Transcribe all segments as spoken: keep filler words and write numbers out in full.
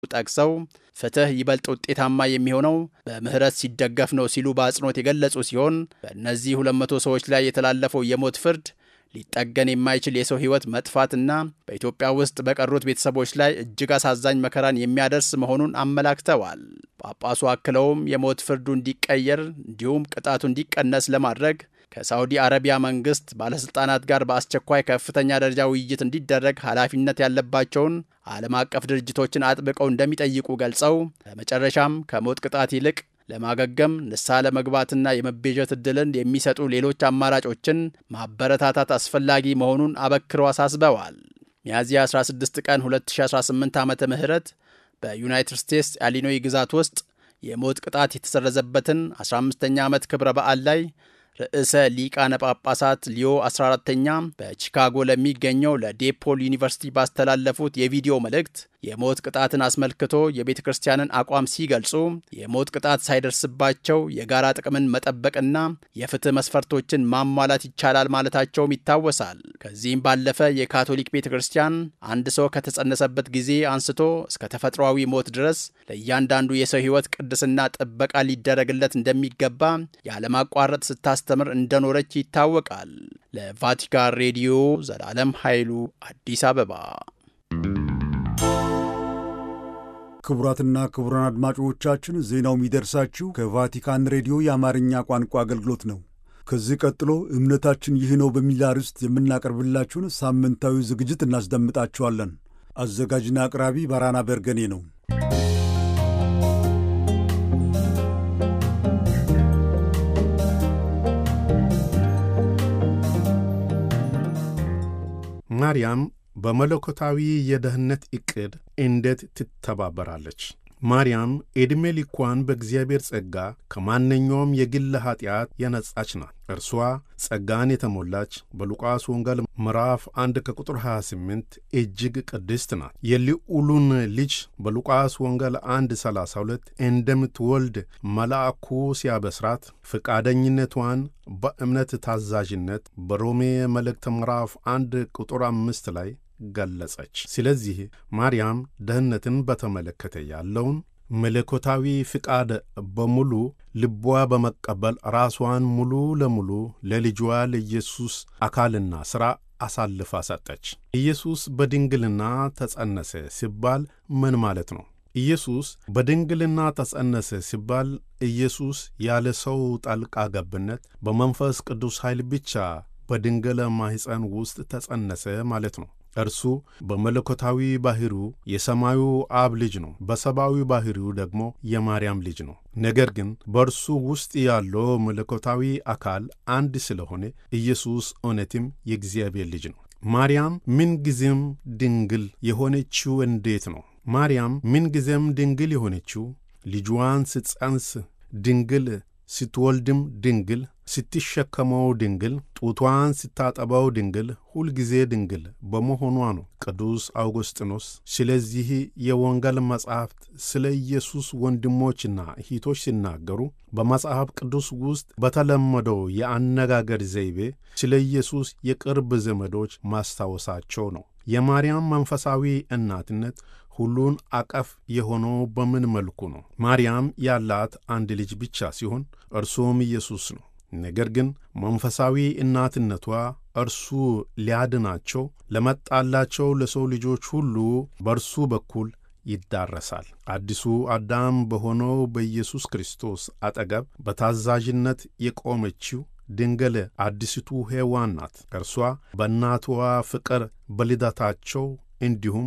ጠቅሰው ፍትህ ይበልጥ ውጤታማ የሚሆነው በምህረት ሲደገፍ ነው ሲሉ በአጽንኦት የገለጹ ሲሆን በእነዚህ ሁለት መቶ ሰዎች ላይ የተላለፈው የሞት ፍርድ ሊጠገን የማይችል የሰው ሕይወት መጥፋትና በኢትዮጵያ ውስጥ በቀሩት ቤተሰቦች ላይ እጅግ አሳዛኝ መከራን የሚያደርስ መሆኑን አመላክተዋል። ጳጳሱ አክለውም የሞት ፍርዱ እንዲቀየር እንዲሁም ቅጣቱ እንዲቀነስ ለማድረግ ከሳዑዲ አረቢያ መንግስት ባለስልጣናት ጋር በአስቸኳይ ከፍተኛ ደረጃ ውይይት እንዲደረግ ኃላፊነት ያለባቸውን ዓለም አቀፍ ድርጅቶችን አጥብቀው እንደሚጠይቁ ገልጸው በመጨረሻም ከሞት ቅጣት ይልቅ ለማገገም ንስሐ ለመግባትና የመቤዠት ዕድልን የሚሰጡ ሌሎች አማራጮችን ማበረታታት አስፈላጊ መሆኑን አበክረው አሳስበዋል። ሚያዝያ አስራ ስድስት ቀን ሁለት ሺህ አስራ ስምንት ዓመተ ምህረት በዩናይትድ ስቴትስ ኢሊኖይ ግዛት ውስጥ የሞት ቅጣት የተሰረዘበትን አስራ አምስተኛ ዓመት ክብረ በዓል ላይ ርዕሰ ሊቃነ ጳጳሳት ሊዮ አስራ አራተኛ በቺካጎ ለሚገኘው ለዴፖል ዩኒቨርሲቲ ባስተላለፉት የቪዲዮ መልእክት የሞት ቅጣትን አስመልክቶ የቤተ ክርስቲያንን አቋም ሲገልጹ የሞት ቅጣት ሳይደርስባቸው የጋራ ጥቅምን መጠበቅና የፍትህ መስፈርቶችን ማሟላት ይቻላል ማለታቸውም ይታወሳል። ከዚህም ባለፈ የካቶሊክ ቤተ ክርስቲያን አንድ ሰው ከተጸነሰበት ጊዜ አንስቶ እስከ ተፈጥሯዊ ሞት ድረስ ለእያንዳንዱ የሰው ሕይወት ቅድስና ጥበቃ ሊደረግለት እንደሚገባ ያለማቋረጥ ስታስተምር እንደኖረች ይታወቃል። ለቫቲካን ሬዲዮ ዘላለም ኃይሉ አዲስ አበባ። ክቡራትና ክቡራን አድማጮቻችን ዜናው የሚደርሳችሁ ከቫቲካን ሬዲዮ የአማርኛ ቋንቋ አገልግሎት ነው። ከዚህ ቀጥሎ እምነታችን ይህ ነው በሚል አርዕስት የምናቀርብላችሁን ሳምንታዊ ዝግጅት እናስደምጣችኋለን። አዘጋጅና አቅራቢ ባራና በርገኔ ነው። ማርያም በመለኮታዊ የደህንነት ዕቅድ እንዴት ትተባበራለች? ማርያም ዕድሜ ልኳን በእግዚአብሔር ጸጋ ከማንኛውም የግል ኀጢአት የነጻች ናት። እርሷ ጸጋን የተሞላች በሉቃስ ወንጌል ምዕራፍ አንድ ከቁጥር ሃያ ስምንት እጅግ ቅድስት ናት። የልዑሉን ልጅ በሉቃስ ወንጌል አንድ ሰላሳ ሁለት እንደምትወልድ መልአኩ ሲያበስራት ፈቃደኝነቷን በእምነት ታዛዥነት በሮሜ መልእክት ምዕራፍ አንድ ቁጥር አምስት ላይ ገለጸች። ስለዚህ ማርያም ደህንነትን በተመለከተ ያለውን መለኮታዊ ፍቃድ በሙሉ ልቧ በመቀበል ራሷን ሙሉ ለሙሉ ለልጇ ለኢየሱስ አካልና ሥራ አሳልፋ ሰጠች። ኢየሱስ በድንግልና ተጸነሰ ሲባል ምን ማለት ነው? ኢየሱስ በድንግልና ተጸነሰ ሲባል ኢየሱስ ያለ ሰው ጣልቃ ገብነት በመንፈስ ቅዱስ ኃይል ብቻ በድንግል ማኅፀን ውስጥ ተጸነሰ ማለት ነው። እርሱ በመለኮታዊ ባሕሪው የሰማዩ አብ ልጅ ነው። በሰብአዊ ባሕሪው ደግሞ የማርያም ልጅ ነው። ነገር ግን በእርሱ ውስጥ ያለው መለኮታዊ አካል አንድ ስለሆነ ኢየሱስ እውነትም የእግዚአብሔር ልጅ ነው። ማርያም ምንጊዜም ድንግል የሆነችው እንዴት ነው? ማርያም ምንጊዜም ድንግል የሆነችው ልጇን ስትጸንስ ድንግል፣ ስትወልድም ድንግል፣ ስትሸከመው ድንግል፣ ጡቷን ስታጠባው ድንግል፣ ሁልጊዜ ድንግል በመሆኗ ነው። ቅዱስ አውግስጢኖስ ስለዚህ የወንጌል መጻሕፍት ስለ ኢየሱስ ወንድሞችና እህቶች ሲናገሩ በመጽሐፍ ቅዱስ ውስጥ በተለመደው የአነጋገር ዘይቤ ስለ ኢየሱስ የቅርብ ዘመዶች ማስታወሳቸው ነው። የማርያም መንፈሳዊ እናትነት ሁሉን አቀፍ የሆነው በምን መልኩ ነው? ማርያም ያላት አንድ ልጅ ብቻ ሲሆን እርሱም ኢየሱስ ነው። ነገር ግን መንፈሳዊ እናትነቷ እርሱ ሊያድናቸው ለመጣላቸው ለሰው ልጆች ሁሉ በእርሱ በኩል ይዳረሳል። አዲሱ አዳም በሆነው በኢየሱስ ክርስቶስ አጠገብ በታዛዥነት የቆመችው ድንግል አዲስቱ ሔዋን ናት። እርሷ በእናትዋ ፍቅር በልደታቸው እንዲሁም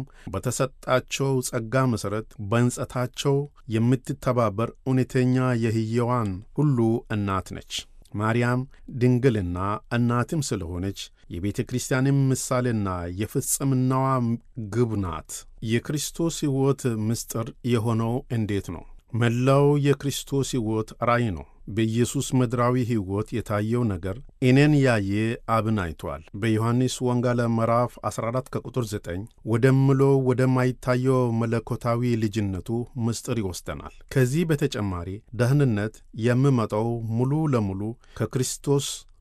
በተሰጣቸው ጸጋ መሠረት በሕንጸታቸው የምትተባበር እውነተኛ የሕያዋን ሁሉ እናት ነች። ማርያም ድንግልና እናትም ስለሆነች የቤተ ክርስቲያንም ምሳሌና የፍጽምናዋ ግብ ናት። የክርስቶስ ሕይወት ምስጢር የሆነው እንዴት ነው? መላው የክርስቶስ ሕይወት ራእይ ነው። በኢየሱስ ምድራዊ ሕይወት የታየው ነገር እኔን ያየ አብን አይቷል። በዮሐንስ ወንጌል ምዕራፍ አስራ አራት ከቁጥር ዘጠኝ ወደምለው ወደማይታየው መለኮታዊ ልጅነቱ ምስጢር ይወስደናል። ከዚህ በተጨማሪ ደህንነት የሚመጣው ሙሉ ለሙሉ ከክርስቶስ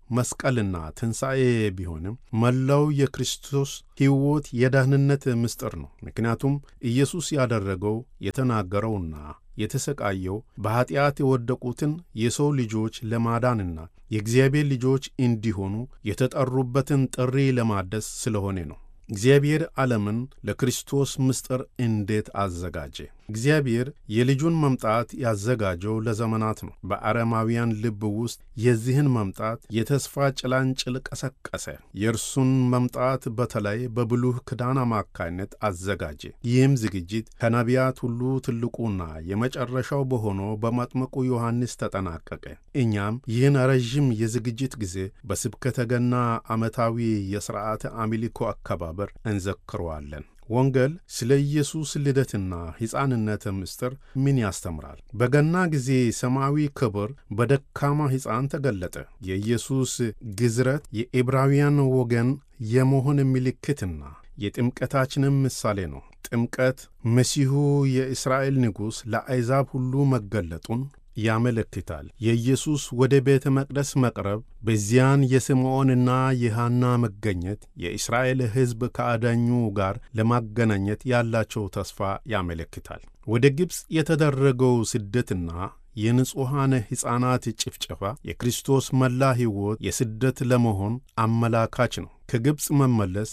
መስቀልና ትንሣኤ ቢሆንም መላው የክርስቶስ ሕይወት የደህንነት ምስጢር ነው። ምክንያቱም ኢየሱስ ያደረገው የተናገረውና የተሰቃየው በኀጢአት የወደቁትን የሰው ልጆች ለማዳንና የእግዚአብሔር ልጆች እንዲሆኑ የተጠሩበትን ጥሪ ለማደስ ስለሆነ ነው። እግዚአብሔር ዓለምን ለክርስቶስ ምስጢር እንዴት አዘጋጀ? እግዚአብሔር የልጁን መምጣት ያዘጋጀው ለዘመናት ነው። በአረማውያን ልብ ውስጥ የዚህን መምጣት የተስፋ ጭላንጭል ቀሰቀሰ። የእርሱን መምጣት በተለይ በብሉይ ኪዳን አማካይነት አዘጋጀ። ይህም ዝግጅት ከነቢያት ሁሉ ትልቁና የመጨረሻው በሆነው በመጥምቁ ዮሐንስ ተጠናቀቀ። እኛም ይህን ረዥም የዝግጅት ጊዜ በስብከተ ገና ዓመታዊ የሥርዓተ አምልኮ አከባበር እንዘክረዋለን። ወንጌል ስለ ኢየሱስ ልደትና ሕፃንነት ምስጢር ምን ያስተምራል? በገና ጊዜ ሰማያዊ ክብር በደካማ ሕፃን ተገለጠ። የኢየሱስ ግዝረት የዕብራውያን ወገን የመሆን ምልክትና የጥምቀታችንም ምሳሌ ነው። ጥምቀት መሲሁ የእስራኤል ንጉሥ ለአሕዛብ ሁሉ መገለጡን ያመለክታል። የኢየሱስ ወደ ቤተ መቅደስ መቅረብ፣ በዚያን የስምዖንና የሐና መገኘት የእስራኤል ሕዝብ ከአዳኙ ጋር ለማገናኘት ያላቸው ተስፋ ያመለክታል። ወደ ግብፅ የተደረገው ስደትና የንጹሐን ሕፃናት ጭፍጨፋ የክርስቶስ መላ ሕይወት የስደት ለመሆን አመላካች ነው። ከግብፅ መመለስ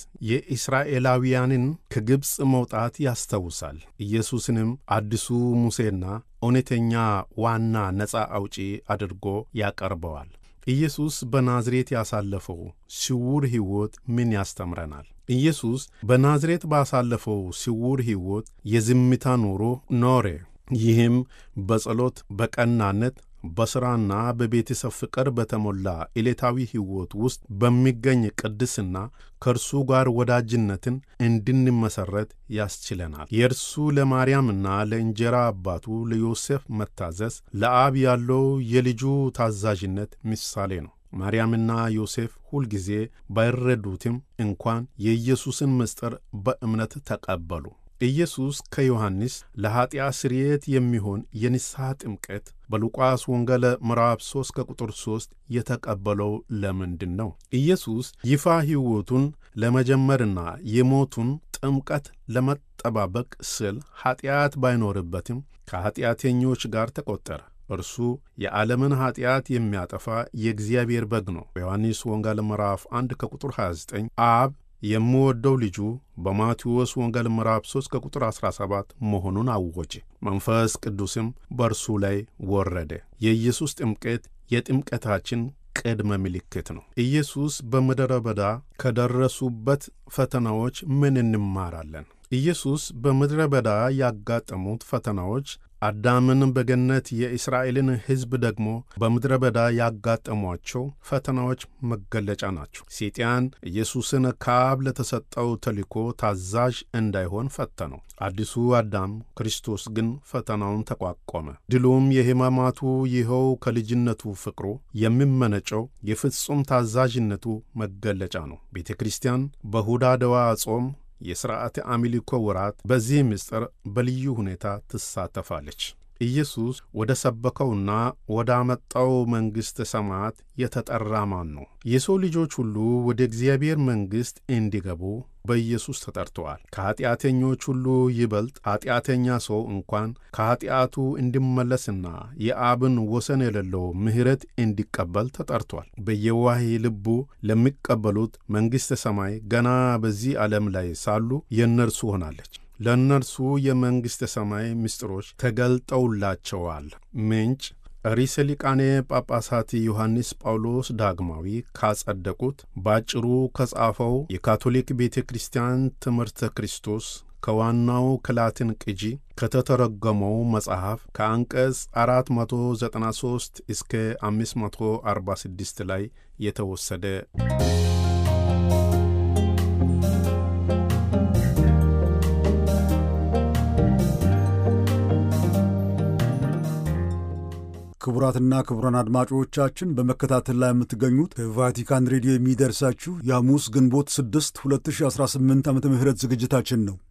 የእስራኤላውያንን ከግብፅ መውጣት ያስታውሳል። ኢየሱስንም አዲሱ ሙሴና እውነተኛ ዋና ነፃ አውጪ አድርጎ ያቀርበዋል። ኢየሱስ በናዝሬት ያሳለፈው ስውር ሕይወት ምን ያስተምረናል? ኢየሱስ በናዝሬት ባሳለፈው ስውር ሕይወት የዝምታ ኑሮ ኖረ። ይህም በጸሎት፣ በቀናነት፣ በሥራና በቤተሰብ ፍቅር በተሞላ ዕለታዊ ሕይወት ውስጥ በሚገኝ ቅድስና ከእርሱ ጋር ወዳጅነትን እንድንመሠረት ያስችለናል። የእርሱ ለማርያምና ለእንጀራ አባቱ ለዮሴፍ መታዘዝ ለአብ ያለው የልጁ ታዛዥነት ምሳሌ ነው። ማርያምና ዮሴፍ ሁልጊዜ ባይረዱትም እንኳን የኢየሱስን ምስጢር በእምነት ተቀበሉ። ኢየሱስ ከዮሐንስ ለኀጢአት ስርየት የሚሆን የንስሐ ጥምቀት በሉቃስ ወንጌል ምዕራፍ ሦስት ከቁጥር ሦስት የተቀበለው ለምንድን ነው? ኢየሱስ ይፋ ሕይወቱን ለመጀመርና የሞቱን ጥምቀት ለመጠባበቅ ስል ኀጢአት ባይኖርበትም ከኀጢአተኞች ጋር ተቈጠረ። እርሱ የዓለምን ኀጢአት የሚያጠፋ የእግዚአብሔር በግ ነው። በዮሐንስ ወንጌል ምዕራፍ አንድ ከቁጥር ሃያ ዘጠኝ አብ የምወደው ልጁ በማቴዎስ ወንጌል ምዕራፍ ሦስት ከቁጥር አሥራ ሰባት መሆኑን አወጀ። መንፈስ ቅዱስም በእርሱ ላይ ወረደ። የኢየሱስ ጥምቀት የጥምቀታችን ቅድመ ምልክት ነው። ኢየሱስ በምድረ በዳ ከደረሱበት ፈተናዎች ምን እንማራለን? ኢየሱስ በምድረ በዳ ያጋጠሙት ፈተናዎች አዳምን በገነት የእስራኤልን ሕዝብ ደግሞ በምድረ በዳ ያጋጠሟቸው ፈተናዎች መገለጫ ናቸው። ሰይጣን ኢየሱስን ከአብ ለተሰጠው ተልእኮ ታዛዥ እንዳይሆን ፈተነው። አዲሱ አዳም ክርስቶስ ግን ፈተናውን ተቋቋመ። ድሉም የሕማማቱ ይኸው ከልጅነቱ ፍቅሩ የሚመነጨው የፍጹም ታዛዥነቱ መገለጫ ነው። ቤተ ክርስቲያን በሁዳዴዋ ጾም የሥርዓተ አምልኮ ወራት በዚህ ምስጢር በልዩ ሁኔታ ትሳተፋለች። ኢየሱስ ወደ ሰበከውና ወደ አመጣው መንግሥተ ሰማያት የተጠራ ማን ነው? የሰው ልጆች ሁሉ ወደ እግዚአብሔር መንግሥት እንዲገቡ በኢየሱስ ተጠርተዋል። ከኀጢአተኞች ሁሉ ይበልጥ ኀጢአተኛ ሰው እንኳን ከኀጢአቱ እንዲመለስና የአብን ወሰን የሌለው ምሕረት እንዲቀበል ተጠርቷል። በየዋህ ልቡ ለሚቀበሉት መንግሥተ ሰማይ ገና በዚህ ዓለም ላይ ሳሉ የእነርሱ ሆናለች። ለእነርሱ የመንግሥተ ሰማይ ምስጢሮች ተገልጠውላቸዋል። ምንጭ ርዕሰ ሊቃነ ጳጳሳት ዮሐንስ ጳውሎስ ዳግማዊ ካጸደቁት ባጭሩ ከጻፈው የካቶሊክ ቤተ ክርስቲያን ትምህርተ ክርስቶስ ከዋናው ከላትን ቅጂ ከተተረጎመው መጽሐፍ ከአንቀጽ አራት መቶ ዘጠና ሦስት እስከ አምስት መቶ አርባ ስድስት ላይ የተወሰደ። ክቡራትና ክቡራን አድማጮቻችን በመከታተል ላይ የምትገኙት ከቫቲካን ሬዲዮ የሚደርሳችሁ የሐሙስ ግንቦት ስድስት ሁለት ሺህ አስራ ስምንት ዓመተ ምህረት ዝግጅታችን ነው።